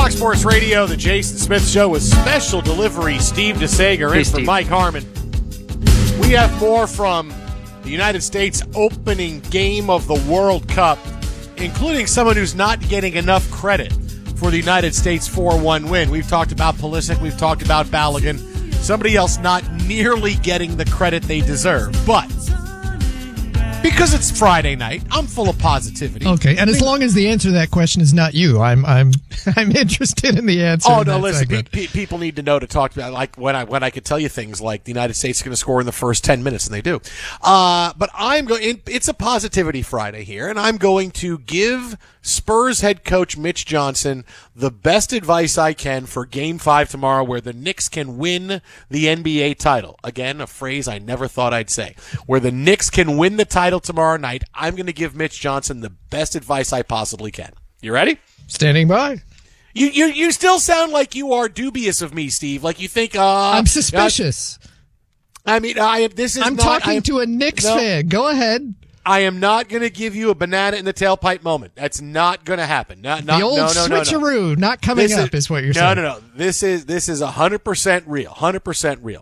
Fox Sports Radio, the Jason Smith Show with special delivery. Steve DeSager in for Mike Harmon. We have more from the United States opening game of the World Cup, including someone who's not getting enough credit for the United States 4-1 win. We've talked about Pulisic. We've talked about Balogun. Somebody else not nearly getting the credit they deserve. But because it's Friday night, I'm full of positivity. Okay, and as long as the answer to that question is not you, I'm interested in the answer. Oh no, listen, people need to know to talk about, like when I could tell you things like the United States is going to score in the first 10 minutes, and they do. But I'm going. It's a positivity Friday here, and I'm going to give Spurs head coach Mitch Johnson the best advice I can for Game 5 tomorrow, where the Knicks can win the NBA title. Again, a phrase I never thought I'd say. Where the Knicks can win the title tomorrow night, I'm going to give Mitch Johnson the best advice I possibly can. You ready? Standing by. You still sound like you are dubious of me, Steve. Like you think I'm suspicious. I'm talking to a Knicks fan. Go ahead. I am not going to give you a banana in the tailpipe moment. That's not going to happen. The old switcheroo not coming up is what you're saying. No. This is 100% real. 100% real.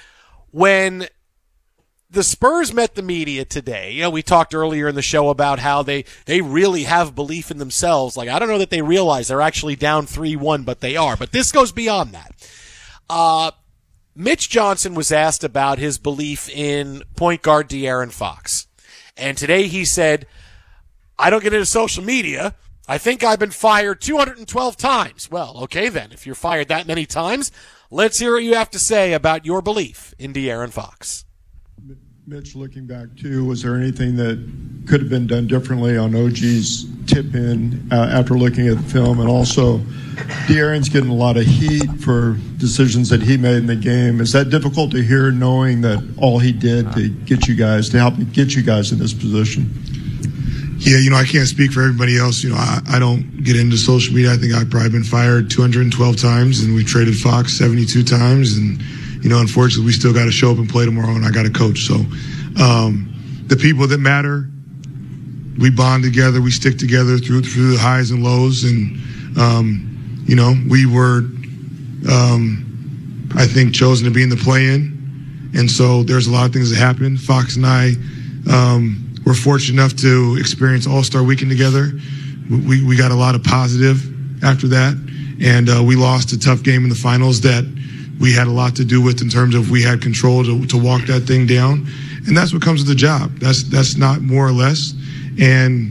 When the Spurs met the media today, we talked earlier in the show about how they really have belief in themselves. Like, I don't know that they realize they're actually down 3-1, but they are. But this goes beyond that. Mitch Johnson was asked about his belief in point guard De'Aaron Fox. And today he said, I don't get into social media. I think I've been fired 212 times. Well, okay then. If you're fired that many times, let's hear what you have to say about your belief in De'Aaron Fox. Mitch, looking back too, was there anything that could have been done differently on OG's tip-in after looking at the film? And also, De'Aaron's getting a lot of heat for decisions that he made in the game. Is that difficult to hear, knowing that all he did to help get you guys in this position? Yeah, I can't speak for everybody else. I don't get into social media. I think I've probably been fired 212 times, and we traded Fox 72 times, and unfortunately, we still got to show up and play tomorrow, and I got to coach. So the people that matter, we bond together, we stick together through the highs and lows. And, we were, I think, chosen to be in the play-in. And so there's a lot of things that happened. Fox and I were fortunate enough to experience All-Star Weekend together. We got a lot of positive after that. And we lost a tough game in the finals that we had a lot to do with, in terms of we had control to walk that thing down. And that's what comes with the job. That's not more or less. And,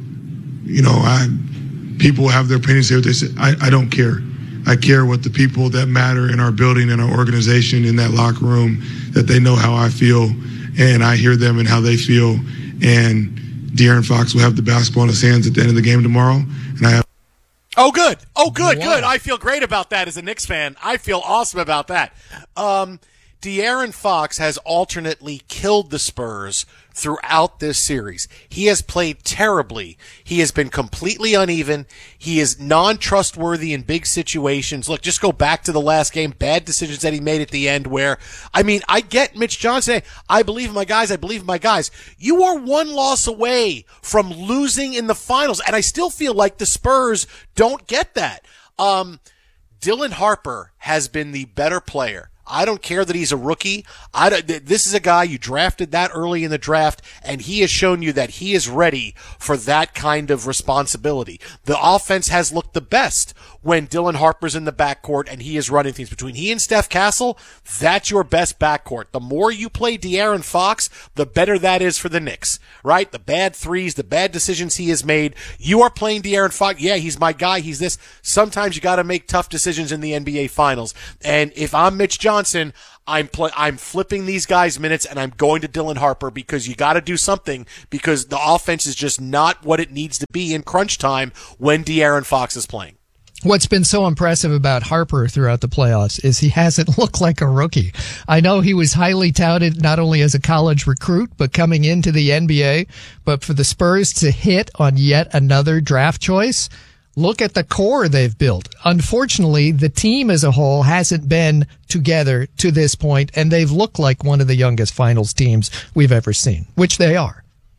people have their opinions, say what they say. I don't care. I care what the people that matter in our building, in our organization, in that locker room, that they know how I feel, and I hear them and how they feel. And De'Aaron Fox will have the basketball in his hands at the end of the game tomorrow. And I have. Oh, good. Good. I feel great about that as a Knicks fan. I feel awesome about that. De'Aaron Fox has alternately killed the Spurs throughout this series. He has played terribly. He has been completely uneven. He is non-trustworthy in big situations. Look, just go back to the last game. Bad decisions that he made at the end where, I get Mitch Johnson saying, I believe in my guys. You are one loss away from losing in the finals, and I still feel like the Spurs don't get that. Dylan Harper has been the better player. I don't care that he's a rookie. This is a guy you drafted that early in the draft, and he has shown you that he is ready for that kind of responsibility. The offense has looked the best when Dylan Harper's in the backcourt and he is running things. Between he and Steph Castle, that's your best backcourt. The more you play De'Aaron Fox, the better that is for the Knicks, right? The bad threes, the bad decisions he has made. You are playing De'Aaron Fox. Yeah, he's my guy. He's this. Sometimes you got to make tough decisions in the NBA Finals. And if I'm Mitch Johnson, I'm flipping these guys minutes, and I'm going to Dylan Harper, because you got to do something, because the offense is just not what it needs to be in crunch time when De'Aaron Fox is playing. What's been so impressive about Harper throughout the playoffs is he hasn't looked like a rookie. I know he was highly touted not only as a college recruit, but coming into the NBA. But for the Spurs to hit on yet another draft choice, look at the core they've built. Unfortunately, the team as a whole hasn't been together to this point, and they've looked like one of the youngest finals teams we've ever seen, which they are.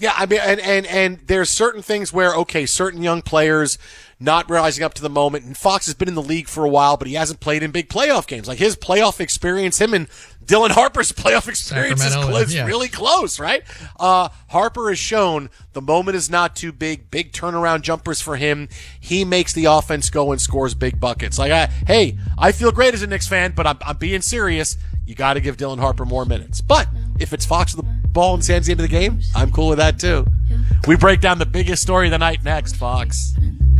Yeah, I mean, and there's certain things where, okay, certain young players not rising up to the moment, and Fox has been in the league for a while, but he hasn't played in big playoff games. Like his playoff experience, him and Dylan Harper's playoff experience is really close, right? Harper has shown the moment is not too big turnaround jumpers for him. He makes the offense go and scores big buckets. Like, I feel great as a Knicks fan, but I'm being serious. You got to give Dylan Harper more minutes. But if it's Fox with the ball and stands the end of the game, I'm cool with that too. We break down the biggest story of the night next, Fox.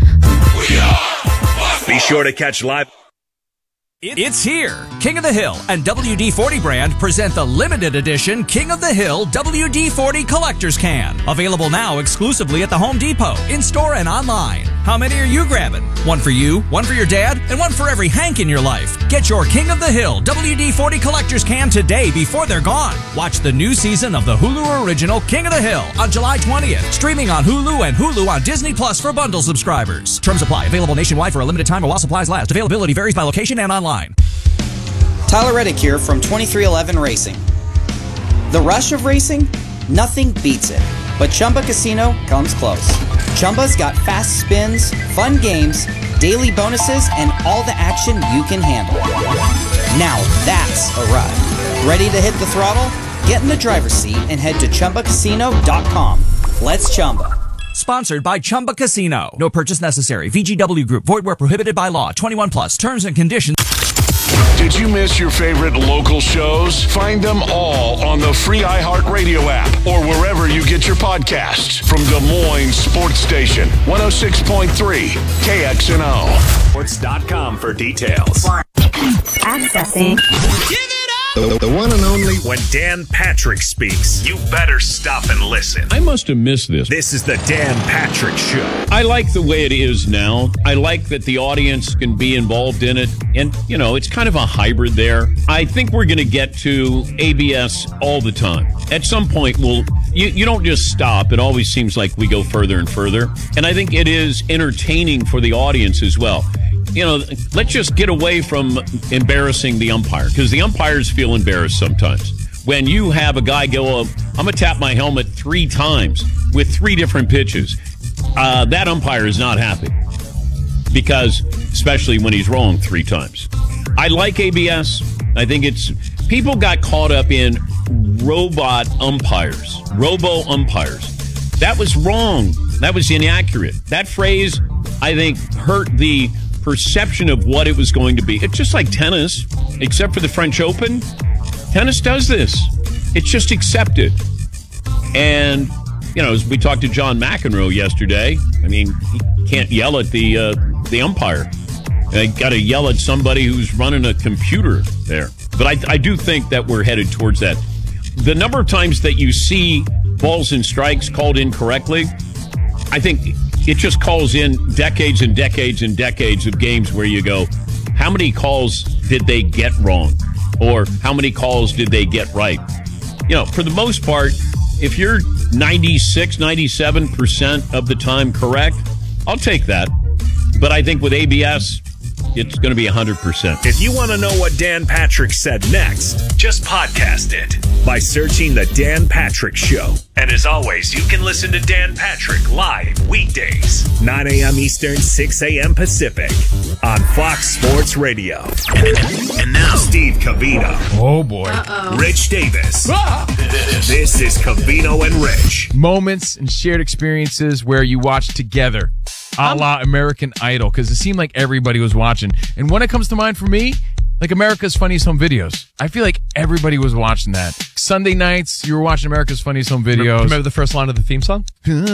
Be sure to catch live. It's here. King of the Hill and WD-40 brand present the limited edition King of the Hill WD-40 Collector's Can. Available now exclusively at the Home Depot, in-store and online. How many are you grabbing? One for you, one for your dad, and one for every Hank in your life. Get your King of the Hill WD-40 Collector's Can today before they're gone. Watch the new season of the Hulu original King of the Hill on July 20th. Streaming on Hulu and Hulu on Disney Plus for bundle subscribers. Terms apply. Available nationwide for a limited time or while supplies last. Availability varies by location and online. Tyler Reddick here from 2311 Racing. The rush of racing? Nothing beats it. But Chumba Casino comes close. Chumba's got fast spins, fun games, daily bonuses, and all the action you can handle. Now that's a ride. Ready to hit the throttle? Get in the driver's seat and head to ChumbaCasino.com. Let's Chumba. Sponsored by Chumba Casino. No purchase necessary. VGW Group. Void where prohibited by law. 21 plus. Terms and conditions. Did you miss your favorite local shows? Find them all on the free iHeartRadio app or wherever you get your podcasts. From Des Moines Sports Station, 106.3 KXNO. Sports.com for details. Accessing. The one and only. When Dan Patrick speaks, you better stop and listen. I must have missed this. This is the Dan Patrick Show. I like the way it is now. I like that the audience can be involved in it. And, you know, it's kind of a hybrid there. I think we're going to get to ABS all the time. At some point, you don't just stop. It always seems like we go further and further. And I think it is entertaining for the audience as well. You know, let's just get away from embarrassing the umpire, because the umpires feel embarrassed sometimes. When you have a guy go, I'm going to tap my helmet 3 times with 3 different pitches, that umpire is not happy, because especially when he's wrong 3 times. I like ABS. I think people got caught up in robot umpires, robo umpires. That was wrong. That was inaccurate. That phrase, I think, hurt the perception of what it was going to be. It's just like tennis, except for the French Open. Tennis does this. It's just accepted. And, you know, as we talked to John McEnroe yesterday, I mean, he can't yell at the umpire. You got to yell at somebody who's running a computer there. But I do think that we're headed towards that. The number of times that you see balls and strikes called incorrectly, I think it just calls in decades and decades and decades of games where you go, how many calls did they get wrong? Or how many calls did they get right? You know, for the most part, if you're 96, 97% of the time correct, I'll take that. But I think with ABS, it's going to be 100%. If you want to know what Dan Patrick said next, just podcast it by searching The Dan Patrick Show. And as always, you can listen to Dan Patrick live weekdays, 9 a.m. Eastern, 6 a.m. Pacific on Fox Sports Radio. And now, Steve Covino. Oh, boy. Rich Davis. This is Covino and Rich. Moments and shared experiences where you watch together, a la American Idol, because it seemed like everybody was watching. And when it comes to mind for me, like America's Funniest Home Videos. I feel like everybody was watching that. Sunday nights, you were watching America's Funniest Home Videos. Remember the first line of the theme song?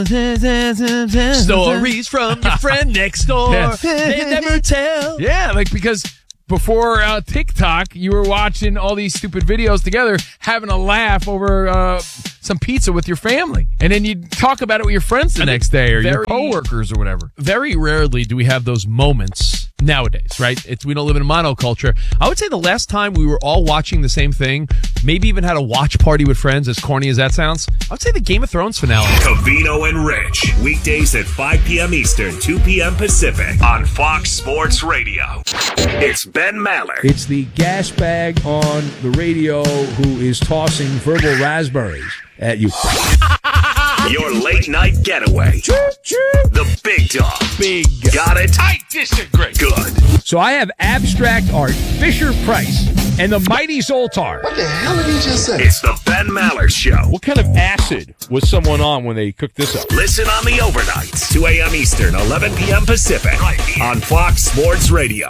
Stories from your friend next door. Yeah. They never tell. Yeah, like because before TikTok, you were watching all these stupid videos together, having a laugh over some pizza with your family. And then you'd talk about it with your friends the next day or your coworkers or whatever. Very rarely do we have those moments nowadays, right? We don't live in a monoculture. I would say the last time we were all watching the same thing, maybe even had a watch party with friends, as corny as that sounds, I would say the Game of Thrones finale. Covino and Rich, weekdays at 5 p.m. Eastern, 2 p.m. Pacific on Fox Sports Radio. It's Ben Maller. It's the gas bag on the radio who is tossing verbal raspberries at you. Your late night getaway. The Big Dog. Big. Got it? I disagree. Good. So I have abstract art, Fisher-Price, and the Mighty Zoltar. What the hell did he just say? It's the Ben Maller Show. What kind of acid was someone on when they cooked this up? Listen on the overnights, 2 a.m. Eastern, 11 p.m. Pacific, right here on Fox Sports Radio.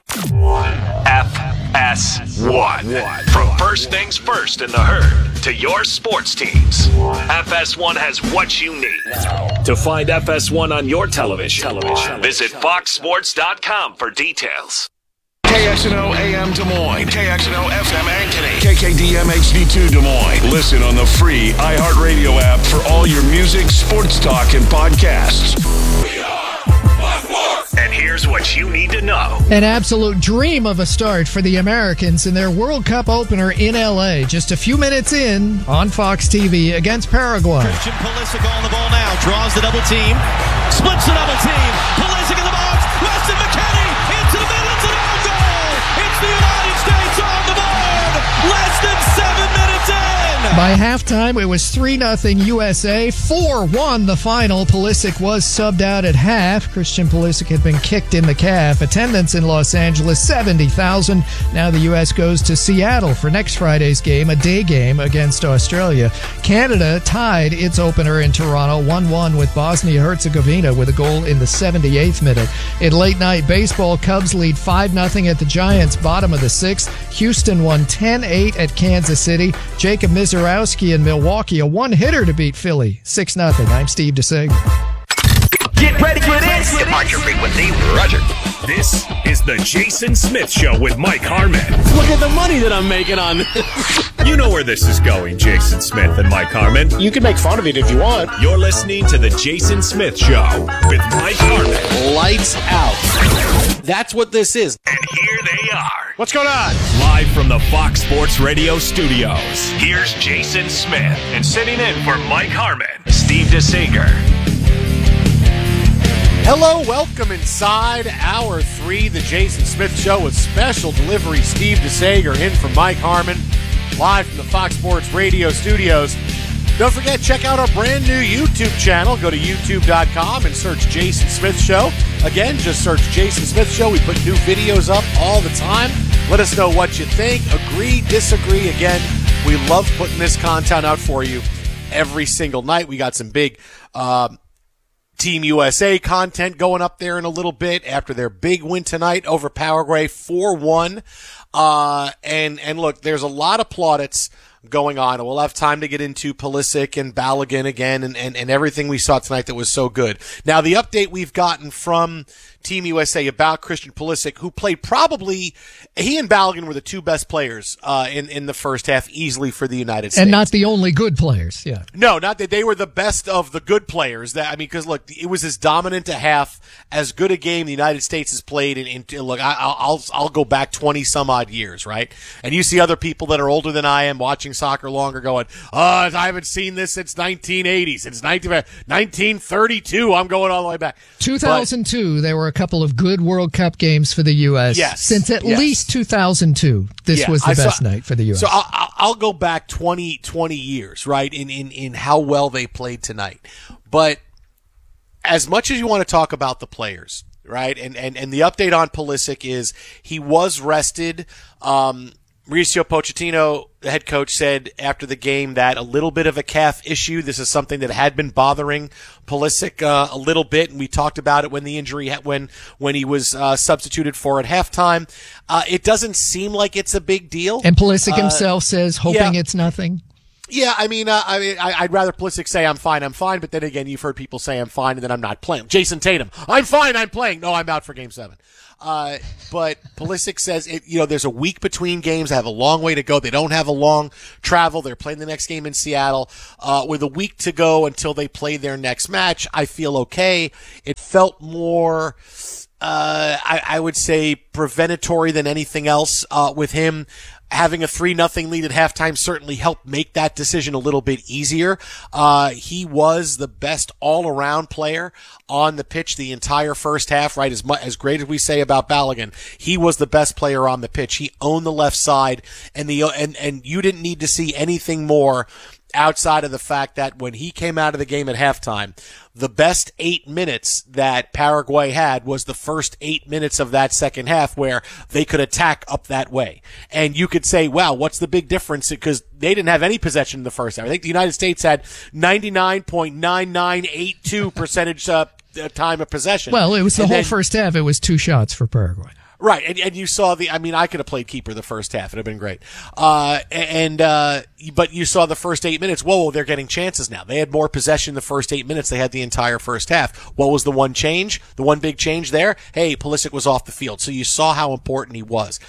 FS1. From first things first in the herd to your sports teams, FS1 has what you need. To find FS1 on your television, visit foxsports.com for details. KXNO AM Des Moines, KXNO FM Ankeny, KKDM HD2 Des Moines. Listen on the free iHeartRadio app for all your music, sports talk, and podcasts. And here's what you need to know. An absolute dream of a start for the Americans in their World Cup opener in L.A. Just a few minutes in on Fox TV against Paraguay. Christian Pulisic on the ball now, draws the double team, splits the double team. Pulisic in the box, Weston McKennie into the middle, it's an own goal. It's the United States on the board. Less than 7 minutes in. By halftime, it was 3-0 USA, 4-1 the final. Pulisic was subbed out at half. Christian Pulisic had been kicked in the calf. Attendance in Los Angeles, 70,000. Now the U.S. goes to Seattle for next Friday's game, a day game against Australia. Canada tied its opener in Toronto, 1-1 with Bosnia-Herzegovina with a goal in the 78th minute. In late-night baseball, Cubs lead 5-0 at the Giants, bottom of the sixth. Houston won 10-8 at Kansas City. Jacob Mizorowski in Milwaukee, a one-hitter to beat Philly, 6-0. I'm Steve DeSager. Get ready for this. On your frequency, Roger. This is the Jason Smith Show with Mike Harmon. Look at the money that I'm making on this. You know where this is going, Jason Smith and Mike Harmon. You can make fun of it if you want. You're listening to the Jason Smith Show with Mike Harmon. Lights out. That's what this is. And here they are. What's going on? Live from the Fox Sports Radio studios, here's Jason Smith. And sitting in for Mike Harmon, Steve DeSager. Hello, welcome inside Hour 3, the Jason Smith Show with special delivery Steve DeSager in for Mike Harmon, live from the Fox Sports Radio studios. Don't forget, check out our brand new YouTube channel. Go to youtube.com and search Jason Smith Show. Again, just search Jason Smith Show. We put new videos up all the time. Let us know what you think. Agree, disagree. Again, we love putting this content out for you every single night. We got some big Team USA content going up there in a little bit after their big win tonight over Paraguay, 4-1. And look, there's a lot of plaudits going on. We'll have time to get into Pulisic and Balogun again and everything we saw tonight that was so good. Now, the update we've gotten from Team USA about Christian Pulisic, who played probably, he and Balogun were the two best players in the first half easily for the United States. And not the only good players, yeah. No, not that they were the best of the good players. Because look, it was as dominant a half, as good a game the United States has played in look, I'll go back 20 some odd years, right? And you see other people that are older than I am watching soccer longer going, I haven't seen this since 1980, since 1932. I'm going all the way back. 2002, there were a couple of good World Cup games for the U.S. Yes. Since at least 2002, this was the best night for the U.S. So I'll go back 20 years, right, in how well they played tonight. But as much as you want to talk about the players, right, and the update on Pulisic is he was rested. Mauricio Pochettino, the head coach, said after the game that a little bit of a calf issue. This is something that had been bothering Pulisic a little bit, and we talked about it when the injury when he was substituted for at halftime. It doesn't seem like it's a big deal. And Pulisic himself says, hoping it's nothing. Yeah, I'd rather Pulisic say I'm fine, but then again, you've heard people say I'm fine and then I'm not playing. Jason Tatum, I'm fine, I'm playing. No, I'm out for Game 7. But Pulisic says there's a week between games. They have a long way to go. They don't have a long travel. They're playing the next game in Seattle. With a week to go until they play their next match, I feel okay. It felt more, I would say, preventatory than anything else, with him. Having a 3-0 lead at halftime certainly helped make that decision a little bit easier. He was the best all-around player on the pitch the entire first half, right? As great as we say about Balogun, he was the best player on the pitch. He owned the left side, and you didn't need to see anything more outside of the fact that when he came out of the game at halftime, the best 8 minutes that Paraguay had was the first 8 minutes of that second half where they could attack up that way. And you could say, wow, what's the big difference? Because they didn't have any possession in the first half. I think the United States had 99.9982 percentage time of possession. Well, it was the whole first half. It was 2 shots for Paraguay. Right, and you saw I could have played keeper the first half. It'd have been great. But you saw the first 8 minutes. Whoa, they're getting chances now. They had more possession the first 8 minutes. They had the entire first half. What was the one change? The one big change there? Hey, Pulisic was off the field. So you saw how important he was.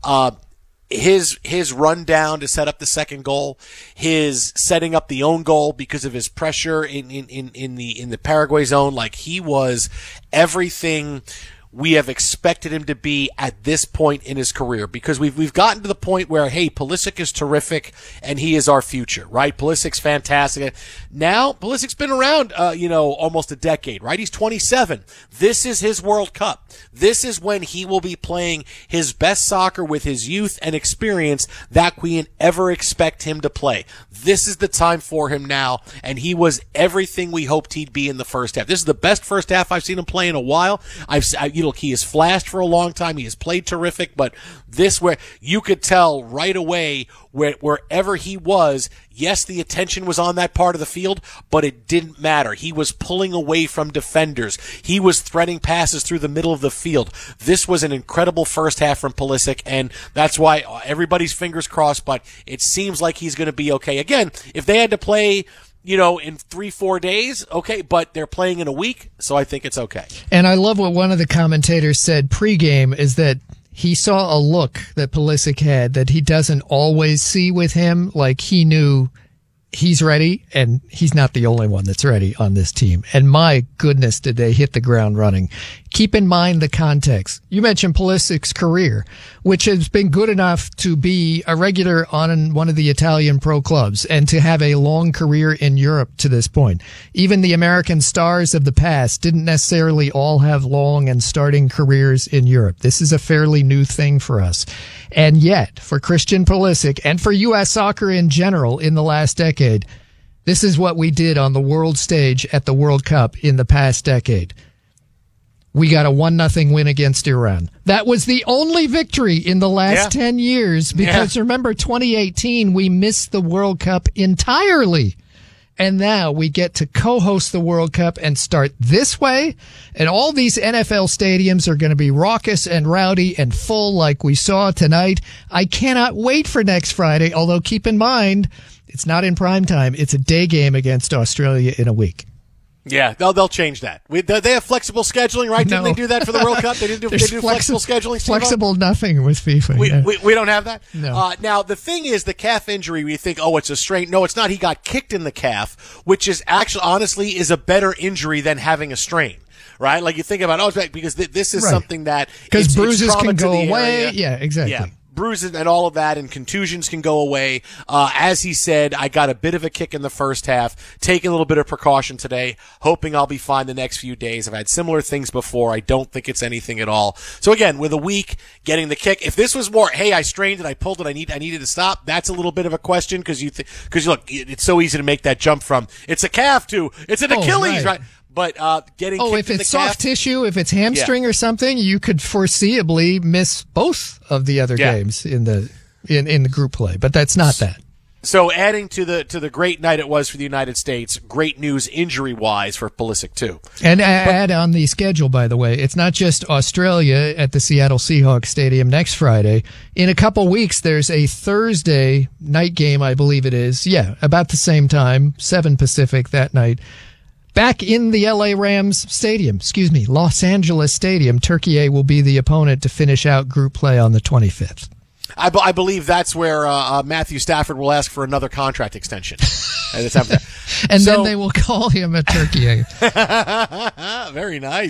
His run down to set up the second goal, his setting up the own goal because of his pressure in the Paraguay zone, like he was everything we have expected him to be at this point in his career, because we've gotten to the point where, hey, Pulisic is terrific and he is our future, right? Pulisic's fantastic. Now, Pulisic's been around, almost a decade, right? He's 27. This is his World Cup. This is when he will be playing his best soccer with his youth and experience that we can ever expect him to play. This is the time for him now, and he was everything we hoped he'd be in the first half. This is the best first half I've seen him play in a while. He has flashed for a long time. He has played terrific, but this where you could tell right away wherever he was, yes, the attention was on that part of the field, but it didn't matter. He was pulling away from defenders. He was threading passes through the middle of the field. This was an incredible first half from Pulisic, and that's why everybody's fingers crossed, but it seems like he's going to be okay. Again, if they had to play in 3-4 days, okay, but they're playing in a week, so I think it's okay. And I love what one of the commentators said pregame is that he saw a look that Pulisic had that he doesn't always see with him. Like he knew he's ready, and he's not the only one that's ready on this team. And my goodness, did they hit the ground running. Keep in mind the context. You mentioned Pulisic's career, which has been good enough to be a regular on one of the Italian pro clubs and to have a long career in Europe to this point. Even the American stars of the past didn't necessarily all have long and starting careers in Europe. This is a fairly new thing for us. And yet, for Christian Pulisic and for U.S. soccer in general in the last decade, this is what we did on the world stage at the World Cup in the past decade. We got a 1-0 win against Iran. That was the only victory in the last 10 years because remember 2018, we missed the World Cup entirely. And now we get to co-host the World Cup and start this way. And all these NFL stadiums are going to be raucous and rowdy and full like we saw tonight. I cannot wait for next Friday, although keep in mind, it's not in prime time. It's a day game against Australia in a week. Yeah, they'll change that. They have flexible scheduling, right? No. Didn't they do that for the World Cup? They do flexible scheduling. Flexible nothing with FIFA. We don't have that? No. Now, the thing is, the calf injury, we think, it's a strain. No, it's not. He got kicked in the calf, which is actually, honestly, is a better injury than having a strain. Right? Like you think about, it's because this is something that... Because bruises can go away. Area. Yeah, exactly. Yeah. Bruises and all of that and contusions can go away. As he said, I got a bit of a kick in the first half, taking a little bit of precaution today, hoping I'll be fine the next few days. I've had similar things before. I don't think it's anything at all. So again, with a week, getting the kick, if this was more, hey, I strained it, I pulled it, I needed to stop, that's a little bit of a question because look, it's so easy to make that jump from it's a calf to it's an Achilles, right? But getting kicked if in it's the calf, soft tissue, if it's hamstring or something, you could foreseeably miss both of the other games in the group play. But that's not that. So adding to the great night it was for the United States, great news injury-wise for Pulisic too. And add on the schedule, by the way, it's not just Australia at the Seattle Seahawks Stadium next Friday. In a couple weeks, there's a Thursday night game, I believe it is. Yeah, about the same time, 7 Pacific that night. Back in the LA Rams Stadium, Los Angeles Stadium, Turkey will be the opponent to finish out group play on the 25th. I believe that's where Matthew Stafford will ask for another contract extension. And then they will call him a Turkey. Very nice.